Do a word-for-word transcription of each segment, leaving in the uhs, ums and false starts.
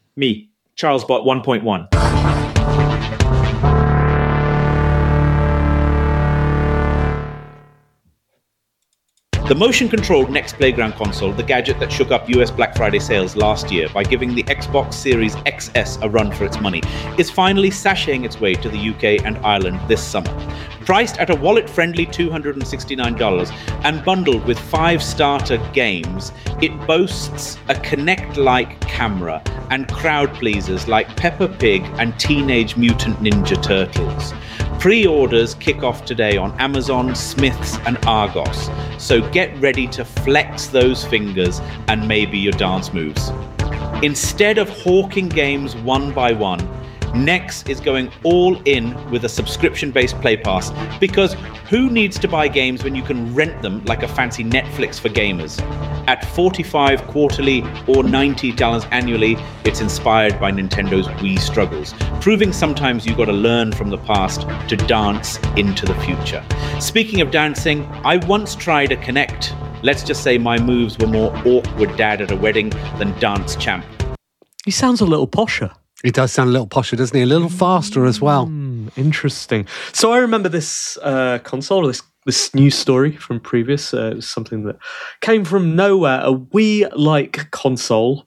Me, CharlesBot one point one. The motion-controlled Next Playground console, the gadget that shook up U S Black Friday sales last year by giving the Xbox Series X S a run for its money, is finally sashaying its way to the U K and Ireland this summer. Priced at a wallet-friendly two hundred sixty-nine dollars and bundled with five starter games, it boasts a Kinect-like camera and crowd pleasers like Peppa Pig and Teenage Mutant Ninja Turtles. Pre-orders kick off today on Amazon, Smiths and Argos, so get ready to flex those fingers and maybe your dance moves. Instead of hawking games one by one, Nex is going all in with a subscription-based Play Pass, because who needs to buy games when you can rent them like a fancy Netflix for gamers? At forty-five dollars quarterly or ninety dollars annually, it's inspired by Nintendo's Wii struggles, proving sometimes you've got to learn from the past to dance into the future. Speaking of dancing, I once tried a Kinect. Let's just say my moves were more awkward dad at a wedding than dance champ. He sounds a little posher. He does sound a little posher, doesn't he? A little faster as well. Mm, interesting. So I remember this uh, console, this this news story from previous. Uh, it was something that came from nowhere, a Wii-like console,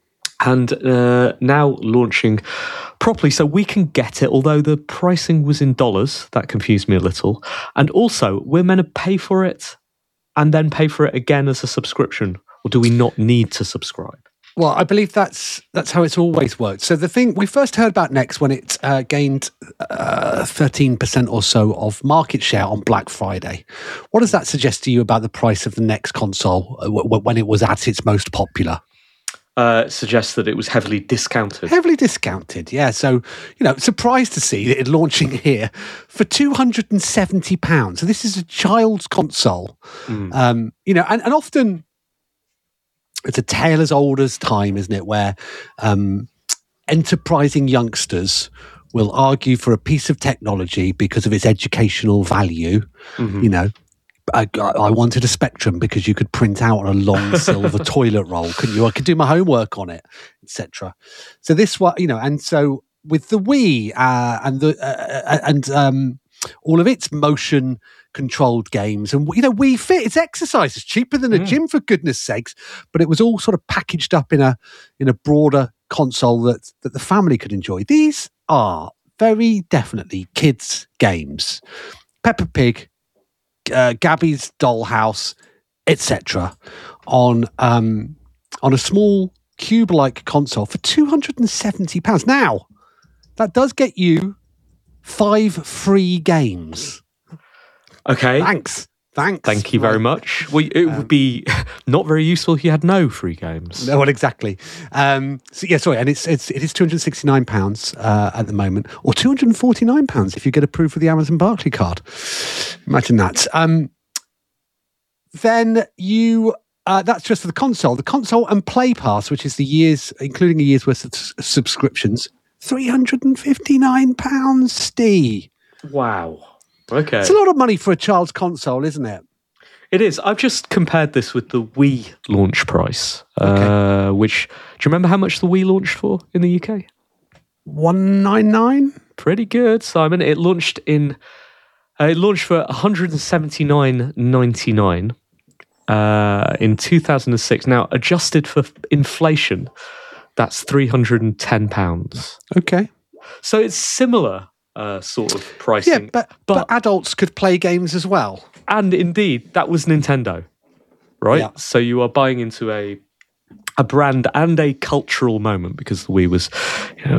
and uh, now launching properly, so we can get it, although the pricing was in dollars. That confused me a little. And also, we're meant to pay for it and then pay for it again as a subscription, or do we not need to subscribe? Well, I believe that's that's how it's always worked. So the thing, we first heard about Nex when it uh, gained uh, thirteen percent or so of market share on Black Friday. What does that suggest to you about the price of the Nex console uh, w- when it was at its most popular? Uh, it suggests that it was heavily discounted. Heavily discounted, yeah. So, you know, surprised to see that it's launching here for two hundred seventy pounds. So this is a child's console. Mm. Um, you know, and, and often... It's a tale as old as time, isn't it? Where um, enterprising youngsters will argue for a piece of technology because of its educational value. Mm-hmm. You know, I, I wanted a Spectrum because you could print out a long silver toilet roll, couldn't you? I could do my homework on it, et cetera. So this one, you know, and so with the Wii uh, and the uh, and um, all of its motion controlled games, and you know, Wii Fit, it's exercise, it's cheaper than a mm. gym, for goodness sakes, but it was all sort of packaged up in a in a broader console that that the family could enjoy. These are very definitely kids games. Peppa Pig, uh, Gabby's Dollhouse, et cetera, on um on a small cube-like console for two hundred seventy pounds. Now, that does get you five free games. Okay. Thanks. Thanks. Thank you very much. Well, it um, would be not very useful if you had no free games. No, well, exactly. Um, so yeah, sorry, and it's it's it is two hundred sixty-nine pounds uh, at the moment, or two hundred forty-nine pounds if you get approved for the Amazon Barclay card. Imagine that. Um, then you. Uh, that's just for the console. The console and Play Pass, which is the year's, including a year's worth of s- subscriptions, three hundred fifty-nine pounds, Steve. Wow. Okay. It's a lot of money for a child's console, isn't it? It is. I've just compared this with the Wii launch price, okay. uh, which, do you remember how much the Wii launched for in the U K? one ninety-nine Pretty good, Simon. It launched in, uh, it launched for one hundred seventy-nine ninety-nine uh, in two thousand six. Now, adjusted for inflation, that's three hundred ten pounds. Okay. So it's similar. Uh, sort of pricing. Yeah, but, but, but adults could play games as well. And indeed, that was Nintendo, right? Yeah. So you are buying into a a brand and a cultural moment, because the Wii was, you know,